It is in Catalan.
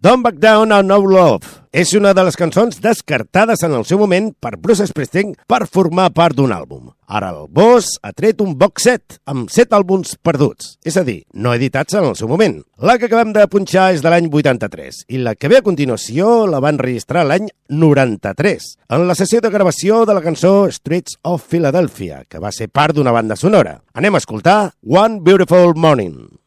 Don't Back Down on No Love és una de les cançons descartades en el seu moment per Bruce Springsteen per formar part d'un àlbum. Ara el boss ha tret un box set amb 7 àlbums perduts, és a dir, no editats en el seu moment. La que acabem de punxar és de l'any 83 i la que ve a continuació la van registrar l'any 93 en la sessió de gravació de la cançó Streets of Philadelphia, que va ser part d'una banda sonora. Anem a escoltar One Beautiful Morning.